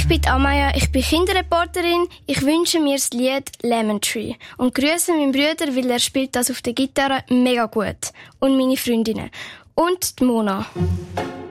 Ich bin Amaya, ich bin Kinderreporterin. Ich wünsche mir das Lied Lemon Tree und grüße meinen Bruder, weil er spielt das auf der Gitarre mega gut. Und meine Freundinnen. Und die Mona.